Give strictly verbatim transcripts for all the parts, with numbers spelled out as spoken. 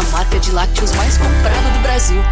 a marca de lácteos mais comprada do Brasil.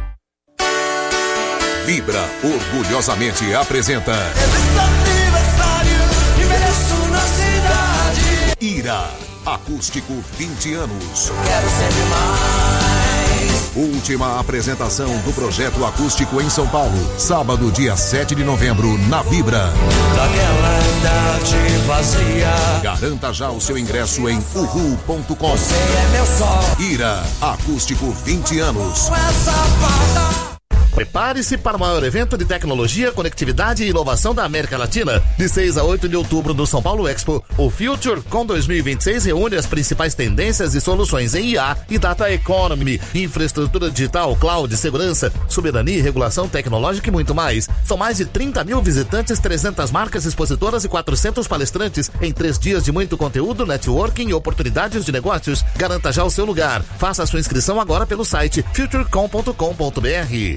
Vibra orgulhosamente apresenta aniversário e mereço na cidade. Ira Acústico vinte anos. Quero sempre mais. Última apresentação do projeto acústico em São Paulo, sábado, dia sete de novembro, na Vibra. Daquela idade vazia. Garanta já o seu ingresso em uhu ponto com. Você é meu sol. Ira Acústico vinte anos. Essa fada. Prepare-se para o maior evento de tecnologia, conectividade e inovação da América Latina. De seis a oito de outubro no São Paulo Expo, o FutureCon dois mil e vinte e seis reúne as principais tendências e soluções em I A e Data Economy, infraestrutura digital, cloud, segurança, soberania e regulação tecnológica e muito mais. São mais de trinta mil visitantes, trezentas marcas expositoras e quatrocentos palestrantes em três dias de muito conteúdo, networking e oportunidades de negócios. Garanta já o seu lugar. Faça a sua inscrição agora pelo site futurecom ponto com ponto br.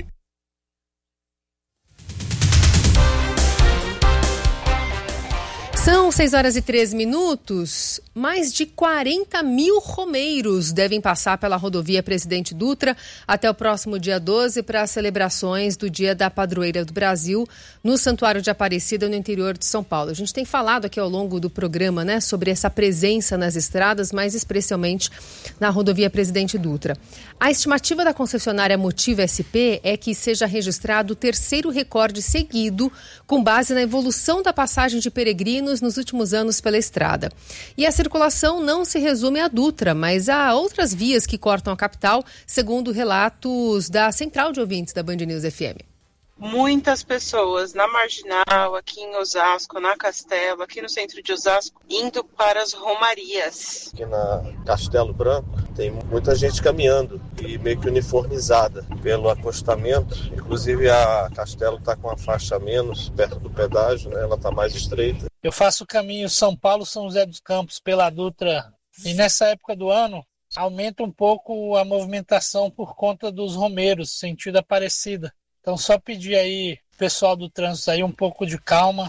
São seis horas e treze minutos. Mais de quarenta mil romeiros devem passar pela rodovia Presidente Dutra até o próximo dia doze para as celebrações do Dia da Padroeira do Brasil no Santuário de Aparecida, no interior de São Paulo. A gente tem falado aqui ao longo do programa, né, sobre essa presença nas estradas, mais especialmente na rodovia Presidente Dutra. A estimativa da concessionária Motiva S P é que seja registrado o terceiro recorde seguido com base na evolução da passagem de peregrinos nos últimos anos pela estrada. E a circulação não se resume à Dutra, mas há outras vias que cortam a capital, segundo relatos da Central de Ouvintes da Band News F M. Muitas pessoas na Marginal, aqui em Osasco, na Castelo, aqui no centro de Osasco, indo para as romarias. Aqui na Castelo Branco tem muita gente caminhando e meio que uniformizada pelo acostamento. Inclusive a Castelo está com a faixa a menos perto do pedágio, né? Ela está mais estreita. Eu faço o caminho São Paulo-São José dos Campos pela Dutra e nessa época do ano aumenta um pouco a movimentação por conta dos romeiros, sentido Aparecida. Então só pedir aí, pessoal do trânsito aí, um pouco de calma.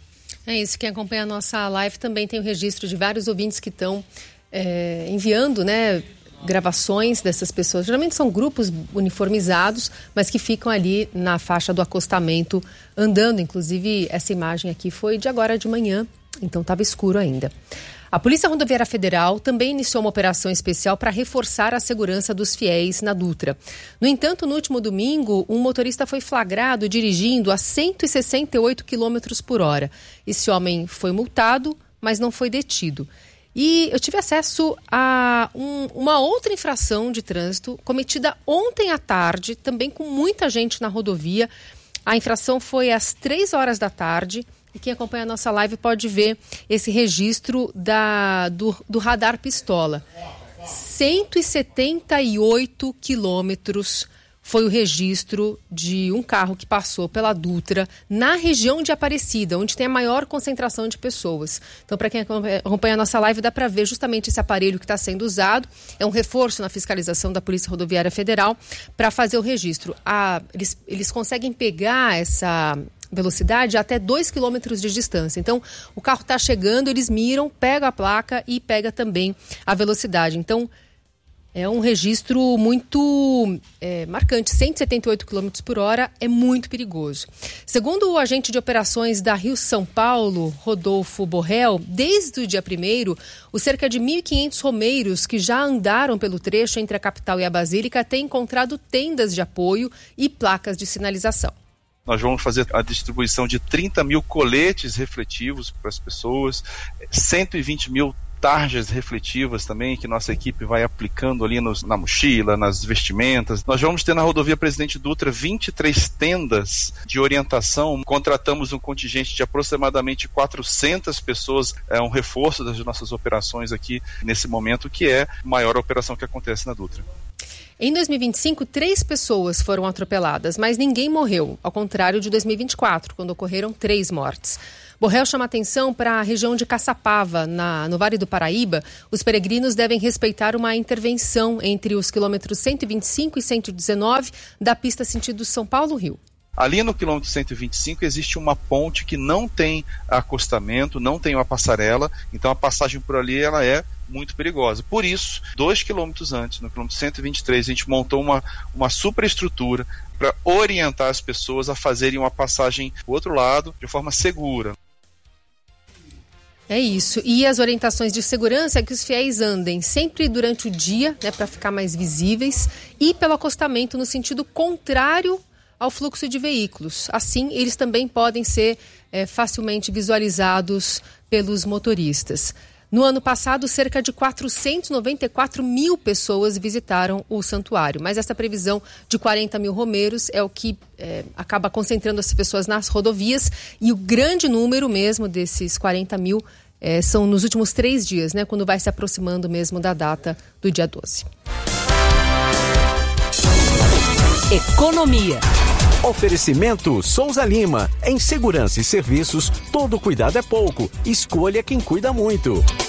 É isso, quem acompanha a nossa live também tem o registro de vários ouvintes que estão é, enviando, né, gravações dessas pessoas. Geralmente são grupos uniformizados, mas que ficam ali na faixa do acostamento andando. Inclusive, essa imagem aqui foi de agora de manhã, então estava escuro ainda. A Polícia Rodoviária Federal também iniciou uma operação especial para reforçar a segurança dos fiéis na Dutra. No entanto, no último domingo, um motorista foi flagrado dirigindo a cento e sessenta e oito quilômetros por hora. Esse homem foi multado, mas não foi detido. E eu tive acesso a um, uma outra infração de trânsito cometida ontem à tarde, também com muita gente na rodovia. A infração foi às três horas da tarde. E quem acompanha a nossa live pode ver esse registro da, do, do radar pistola. cento e setenta e oito quilômetros foi o registro de um carro que passou pela Dutra na região de Aparecida, onde tem a maior concentração de pessoas. Então, para quem acompanha a nossa live, dá para ver justamente esse aparelho que está sendo usado. É um reforço na fiscalização da Polícia Rodoviária Federal para fazer o registro. Ah, eles, eles conseguem pegar essa velocidade até dois quilômetros de distância. Então, o carro está chegando, eles miram, pegam a placa e pega também a velocidade. Então, é um registro muito é, marcante. cento e setenta e oito quilômetros por hora é muito perigoso. Segundo o agente de operações da Rio São Paulo, Rodolfo Borrell, desde o dia primeiro, os cerca de mil e quinhentos romeiros que já andaram pelo trecho entre a capital e a Basílica têm encontrado tendas de apoio e placas de sinalização. Nós vamos fazer a distribuição de trinta mil coletes refletivos para as pessoas, cento e vinte mil tarjas refletivas também, que nossa equipe vai aplicando ali nos, na mochila, nas vestimentas. Nós vamos ter na rodovia Presidente Dutra vinte e três tendas de orientação. Contratamos um contingente de aproximadamente quatrocentas pessoas, é um reforço das nossas operações aqui nesse momento, que é a maior operação que acontece na Dutra. Em dois mil e vinte e cinco, três pessoas foram atropeladas, mas ninguém morreu, ao contrário de dois mil e vinte e quatro, quando ocorreram três mortes. Borrell chama atenção para a região de Caçapava, na, no Vale do Paraíba. Os peregrinos devem respeitar uma intervenção entre os quilômetros cento e vinte e cinco e cento e dezenove da pista sentido São Paulo-Rio. Ali no quilômetro cento e vinte e cinco existe uma ponte que não tem acostamento, não tem uma passarela, então a passagem por ali ela é muito perigosa. Por isso, dois quilômetros antes, no quilômetro cento e vinte e três, a gente montou uma, uma superestrutura para orientar as pessoas a fazerem uma passagem do outro lado de forma segura. É isso. E as orientações de segurança é que os fiéis andem sempre durante o dia, né, para ficar mais visíveis, e pelo acostamento no sentido contrário ao fluxo de veículos. Assim, eles também podem ser é, facilmente visualizados pelos motoristas. No ano passado, cerca de quatrocentos e noventa e quatro mil pessoas visitaram o santuário, mas essa previsão de quarenta mil romeiros é o que é, acaba concentrando as pessoas nas rodovias, e o grande número mesmo desses quarenta mil é, são nos últimos três dias, né, quando vai se aproximando mesmo da data do dia doze. Economia. Oferecimento Souza Lima. Em segurança e serviços, todo cuidado é pouco. Escolha quem cuida muito.